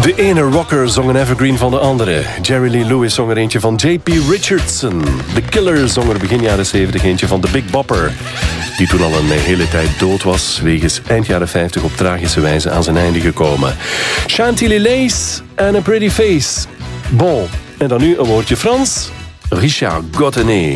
De ene rocker zong een evergreen van de andere. Jerry Lee Lewis zong er eentje van J.P. Richardson. The Killers zong er begin jaren 70 eentje van The Big Bopper, die toen al een hele tijd dood was, wegens eind jaren 50 op tragische wijze aan zijn einde gekomen. Chantilly Lace and a Pretty Face. Bon, en dan nu een woordje Frans. Richard Gottenet.